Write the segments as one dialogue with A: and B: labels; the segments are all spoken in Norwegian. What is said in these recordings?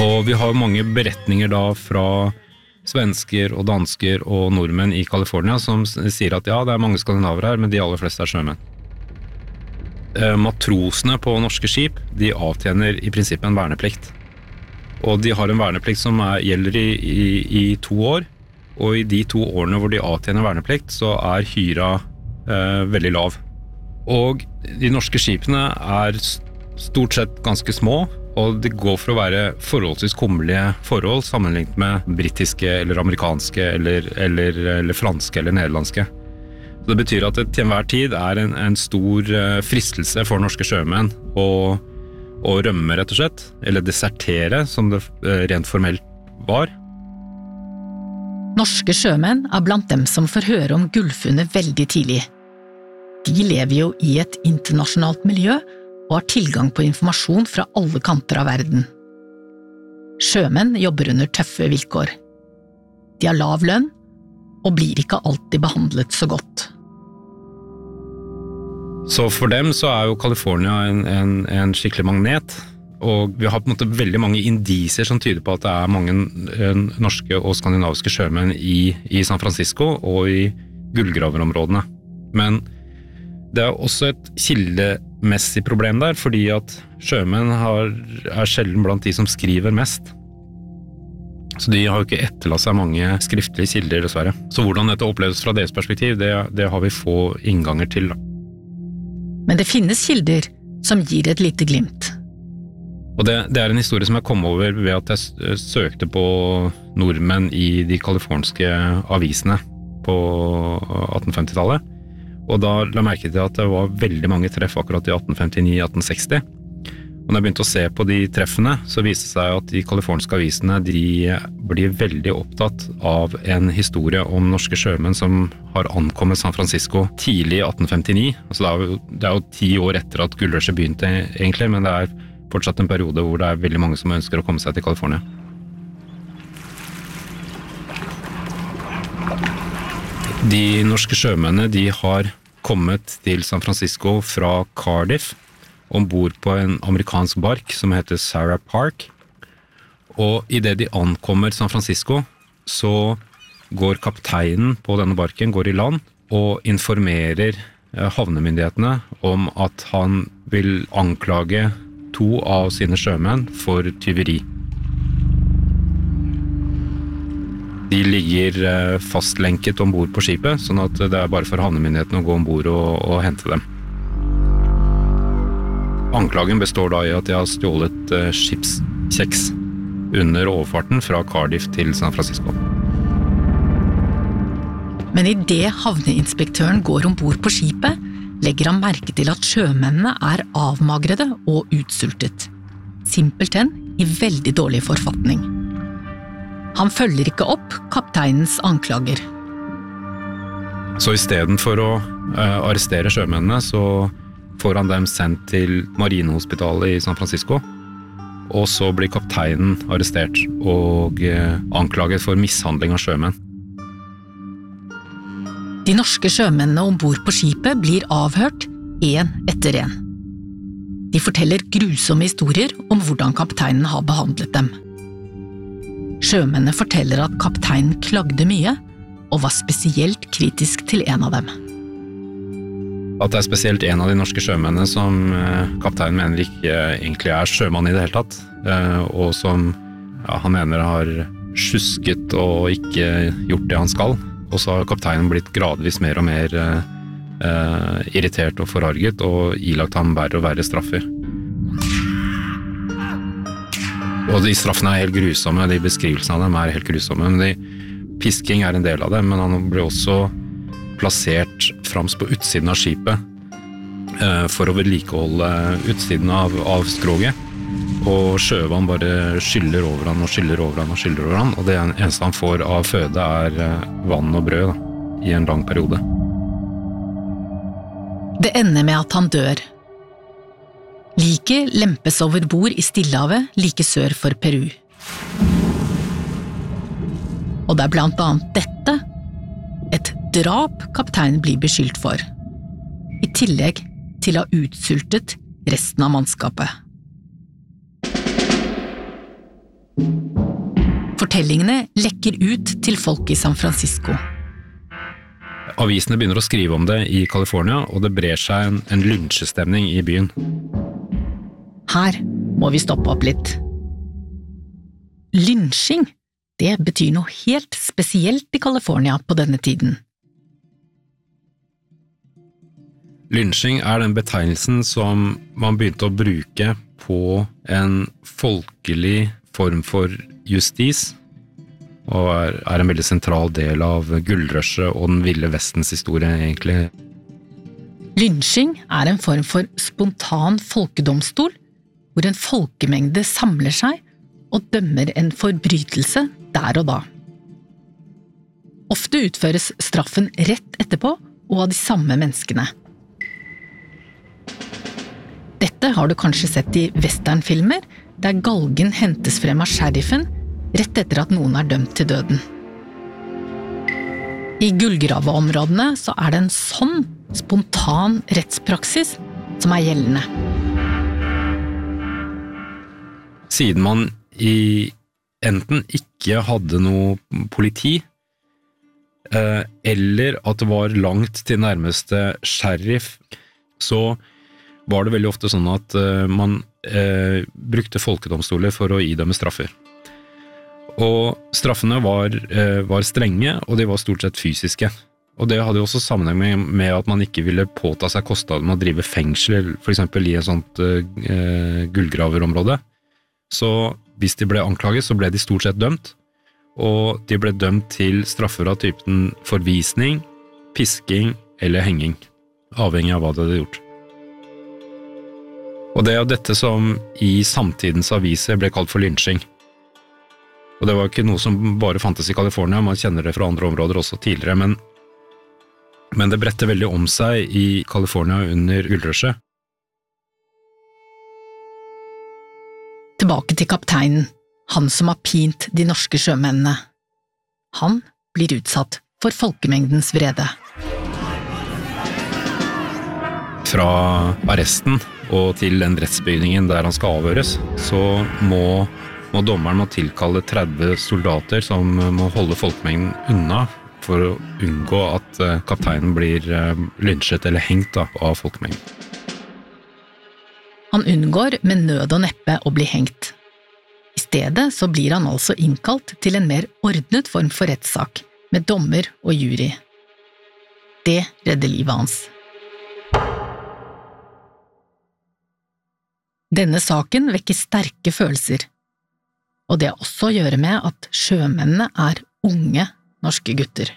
A: Og vi har mange beretninger da fra svensker og dansker og nordmenn i California som sier at ja, det mange skandinaver her, men de aller fleste sjømenn. Matrosene på norske skip, de avtjener i prinsippet en verneplikt. Og de har en verneplikt som gjelder i 2 år, og i de 2 årene hvor de avtjener verneplikt, så hyra veldig lav. Og de norske skipene stort sett ganske små, og det går for å være forholdsvis kummerlige forhold sammenlignet med britiske eller amerikanske eller franske eller nederlandske. Så det betyr at det til enhver tid en stor fristelse for norske sjømenn å rømme rett og slett, eller desertere som det rent formelt var.
B: Norske sjømenn blant dem som får høre om gullfunnet veldig tidlig. De lever jo i et internasjonalt miljø og har tilgang på informasjon fra alle kanter av verden. Sjømenn jobber under tøffe vilkår. De har lav lønn, og blir ikke alltid behandlet så godt.
A: Så for dem så jo California en skikkelig magnet, og vi har på en måte veldig mange indisier som tyder på at det mange norske og skandinaviske sjømenn i San Francisco og i gullgraverområdene. Men det også et kildemessig problem der, fordi at sjømenn sjelden blant de som skriver mest. Så de har jo ikke etterlatt seg mange skriftlige kilder, dessverre. Så hvordan dette oppleves fra deres perspektiv, det har vi få innganger til.
B: Men det finnes kilder som gir et lite glimt.
A: Og det en historie som jeg kom over ved at jeg søkte på nordmenn i de kaliforniske avisene på 1850-tallet. Og da la jeg merke til at det var veldig mange treff akkurat i 1859-1860. Og når jeg begynte å se på de treffene, så viste det seg at de kaliforniske avisene blir veldig opptatt av en historie om norske sjømenn som har ankommet San Francisco tidlig i 1859. Altså det jo 10 år etter at gullrushet begynte egentlig, men det fortsatt en periode hvor det veldig mange som ønsker å komme seg til California. De norske sjømennene de har kommet til San Francisco fra Cardiff ombord på en amerikansk bark som heter Sarah Park. Og i det de ankommer San Francisco, så går kapteinen på denne barken går i land og informerer havnemyndighetene om at han vil anklage 2 av sine sjømenn for tyveri. De ligger fastlenket ombord på skipet, sånn at det bare for havnemyndighetene å gå ombord og hente dem. Anklagen består da i at de har stjålet skipskjeks under overfarten fra Cardiff til San Francisco.
B: Men i det havneinspektøren går ombord på skipet, legger han merke til at sjømennene avmagrede og utsultet. Simpelthen i veldig dårlig forfatning. Han følger ikke opp kapteinens anklager.
A: Så i stedet for å arrestere sjømennene, så får han dem sendt til Marinehospitalet i San Francisco, og så blir kapteinen arrestert og anklaget for mishandling av sjømenn.
B: De norske sjømennene ombord på skipet blir avhørt en etter en. De forteller grusomme historier om hvordan kapteinen har behandlet dem. Sjømennene forteller at kapteinen klagde mye, og var spesielt kritisk til en av dem.
A: At det spesielt en av de norske sjømennene som kapteinen mener ikke egentlig sjømann i det hele tatt, og som han mener har sjusket og ikke gjort det han skal. Og så har kapteinen blitt gradvis mer og mer irritert og forarget, og ilagt ham verre og verre straffer. Og de straffene helt grusomme, de beskrivelsene av dem helt grusomme, men pisking en del av det, men han ble også plassert fremst på utsiden av skipet for å vedlikeholde utsiden av skroget, og sjøvann bare skyller over han og skyller over han og skyller over han, og det eneste han får av føde vann og brød i en lang periode.
B: Det ender med at han dør. Liket lempes over bord i Stillehavet like sør for Peru. Og det blant annet dette, et drap kapteinen blir beskyldt for, i tillegg til å ha utsultet resten av mannskapet. Fortellingene lekker ut til folk i San Francisco.
A: Avisene begynner å skrive om det i California, og det brer seg en lynsjestemning i byen.
B: Her må vi stoppe opp litt. Lynsjing, det betyr noe helt spesielt i California på denne tiden.
A: Lynsjing er den betegnelsen som man begynte å bruke på en folkelig form for justis, og er en veldig sentral del av gullrushet og den ville vestens historie, egentlig.
B: Lynsjing er en form for spontan folkedomstol, hvor en folkemengde samler seg og dømmer en forbrytelse der og da. Ofte utføres straffen rett etterpå og av de samme menneskene. Dette har du kanskje sett i westernfilmer, der galgen hentes frem av sheriffen rett etter at noen er dømt til døden. I gullgraveområdene så er det en sånn spontan rettspraksis som er gjeldende.
A: Siden man enten ikke hadde noe politi, eller at det var langt til nærmeste sheriff, så var det veldig ofte sånn at man brukte folkedomstoler for å idømme straffer. Og straffene var strenge, og de var stort sett fysiske. Og det hadde jo også sammenheng med at man ikke ville påta seg kostnaden med å drive fengsel, for eksempel i et sånt gullgraverområde. Så hvis de ble anklaget, så ble de stort sett dømt, og de ble dømt til straffer av typen forvisning, pisking eller henging, avhengig av hva de hadde gjort. Og det er dette som i samtidens aviser ble kalt for lynsjing. Og det var ikke noe som bare fantes i California, man kjenner det fra andre områder også tidligere, men det bredte veldig om seg i California under gullrushet.
B: Tilbake til kapteinen, han som har pint de norske sjømennene. Han blir utsatt for folkemengdens vrede.
A: Fra arresten og til den rettsbygningen der han skal avhøres, så må dommeren tilkalle 30 soldater som må holde folkemengden unna for å unngå at kapteinen blir lynsjet eller hengt av folkemengden.
B: Han unngår med nød og neppe å bli hengt. I stedet så blir han altså innkalt til en mer ordnet form for rettssak, med dommer og jury. Det redder livet hans. Denne saken vekker sterke følelser, og det har også å gjøre med at sjømennene er unge norske gutter.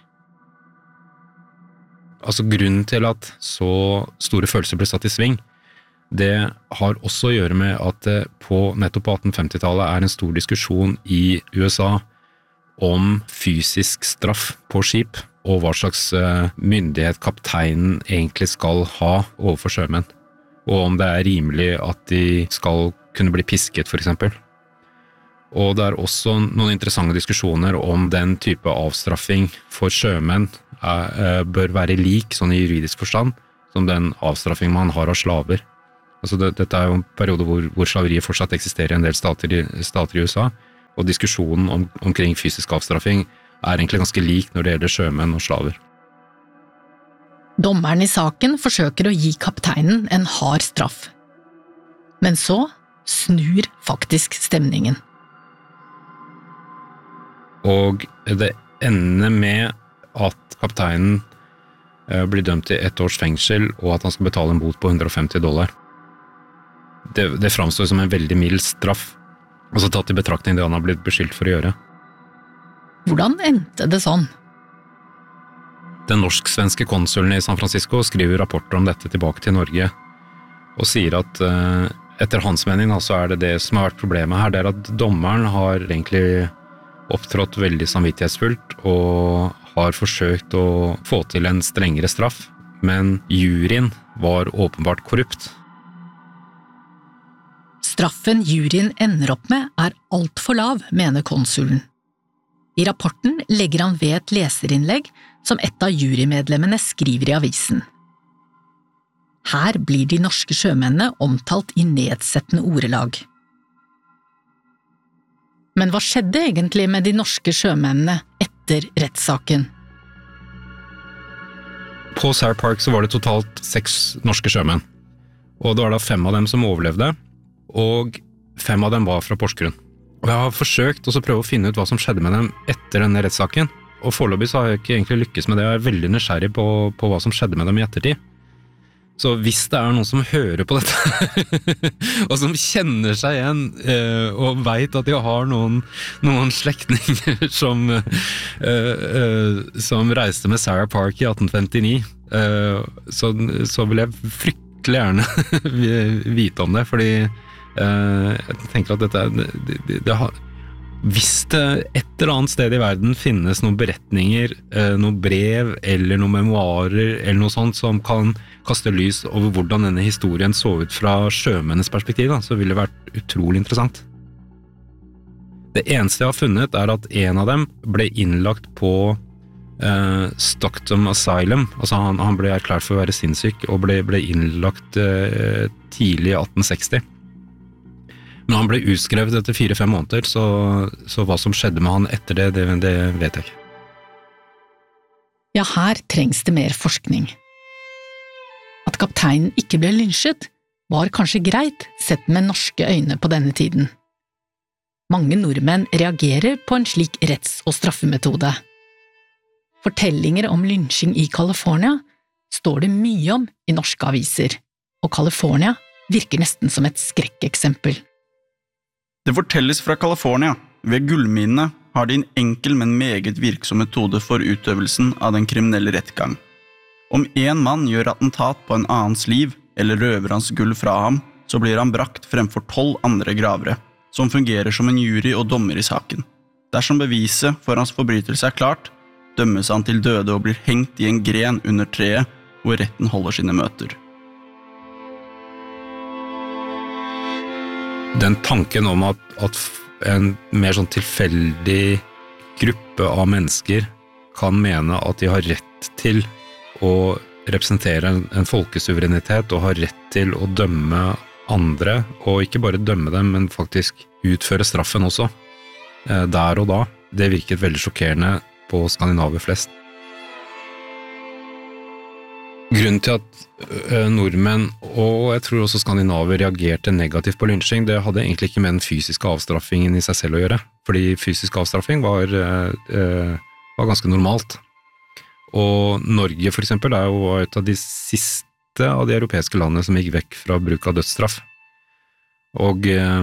A: Altså grunnen til at så store følelser ble satt i sving, det har også å gjøre med at nettopp på 1850-tallet er en stor diskusjon i USA om fysisk straff på skip, og hva slags myndighet kapteinen egentlig skal ha overfor sjømenn, og om det er rimelig at de skal kunne bli pisket, for eksempel. Og det er også noen interessante diskusjoner om den type avstraffing for sjømenn bør være lik, sånn i juridisk forstand, som den avstraffing man har av slaver. Altså dette er jo en periode hvor slaveriet fortsatt eksisterer i en del stater i USA, og diskusjonen omkring fysisk avstraffing er egentlig ganske lik når det gjelder sjømenn og slaver.
B: Dommeren i saken forsøker å gi kapteinen en hard straff. Men så snur faktisk stemningen.
A: Og det ender med at kapteinen blir dømt til 1 års fengsel, og at han skal betale en bot på $150. Det framstår som en veldig mild straff, altså tatt i betraktning det han har blitt beskyldt for å gjøre.
B: Hvordan endte det sånn?
A: Den norsk-svenske konsulen i San Francisco skriver rapporter om dette tilbake til Norge, og sier at etter hans mening så er det som har vært problemet her, det er at dommeren har egentlig opptrådt veldig samvittighetsfullt og har forsøkt å få til en strengere straff, men juryen var åpenbart korrupt.
B: Straffen juryen ender opp med er alt for lav, mener konsulen. I rapporten legger han ved et leserinnlegg som et av jurymedlemmene skriver i avisen. Her blir de norske sjømennene omtalt i nedsettende ordelag. Men hva skjedde egentlig med de norske sjømennene etter rettssaken?
A: På Sarah Park så var det totalt 6 norske sjømenn. Og det var da 5 av dem som overlevde, og 5 av dem var fra Porsgrunn. Og jeg har forsøkt å prøve å finne ut hva som skjedde med dem etter denne rettssaken, og foreløpig så har jeg ikke egentlig lykkes med det, og jeg er veldig nysgjerrig på hva som skjedde med dem i ettertid. Så hvis det er noen som hører på dette, og som kjenner seg igjen, og vet at de har noen slektninger som reiste med Sarah Park i 1859, så vil jeg fryktelig gjerne vite om det, fordi jeg tenker at dette hvis det et eller annet sted i verden finnes noen beretninger, noen brev eller noen memoarer eller noe sånt som kan kaste lys over hvordan denne historien så ut fra sjømennes perspektiv, så ville det vært utrolig interessant. Det eneste jeg har funnet er at en av dem ble innlagt på Stockton Asylum, altså han ble erklært for å være sinnssyk og ble innlagt tidlig i 1860. Men han ble utskrevet etter 4-5 måneder, så hva som skjedde med han etter det vet jeg ikke.
B: Ja, her trengs det mer forskning. At kapteinen ikke ble lynsjet, var kanskje greit sett med norske øyne på denne tiden. Mange nordmenn reagerer på en slik retts- og straffemetode. Fortellinger om lynsjing i California står det mye om i norske aviser, og California virker nesten som et skrekkeksempel.
C: Det fortelles fra California. Ved gullminene har de en enkel, men meget virksom metode for utøvelsen av den kriminelle rettgang. Om en mann gjør attentat på en annens liv, eller røver hans gull fra ham, så blir han brakt fremfor 12 andre gravere, som fungerer som en jury og dommer i saken. Dersom beviset for hans forbrytelse er klart, dømmes han til døde og blir hengt i en gren under treet, hvor retten holder sine møter.
A: Den tanken om at en mer sånn tilfeldig gruppe av mennesker kan mene at de har rett til å representere en folkesuverenitet og har rett til å dømme andre, og ikke bare dømme dem, men faktisk utføre straffen også, der og da, det virket veldig sjokkerende på skandinaver flest. Grunnen til at nordmenn, og jeg tror også skandinaver, reagerte negativt på lynsjing, det hadde egentlig ikke med den fysiske avstraffingen i seg selv å gjøre, fordi fysisk avstraffing var ganske normalt. Og Norge for eksempel er jo et av de siste av de europeiske landene som gikk vekk fra bruk av dødsstraff. Og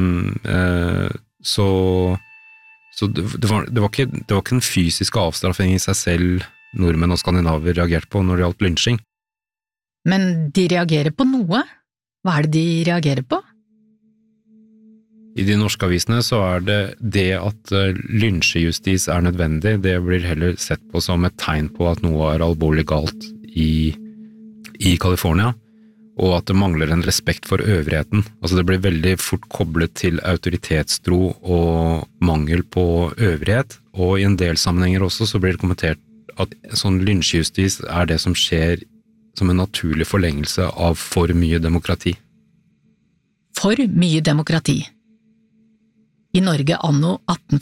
A: så det var ikke den fysiske avstraffingen i seg selv nordmenn og skandinaver reagerte på når det gjaldt lynsjing.
B: Men de reagerer på noe? Hva er det de reagerer på?
A: I de norske avisene så er det at lynsjejustis er nødvendig, det blir heller sett på som et tegn på at noe er alvorlig galt i California, og at det mangler en respekt for øvrigheten. Altså det blir veldig fort koblet til autoritetstro og mangel på øvrighet, og i en del sammenhenger også så blir det kommentert at sånn lynsjejustis er det som skjer som en naturlig forlengelse av for mye demokrati.
B: For mye demokrati. I Norge anno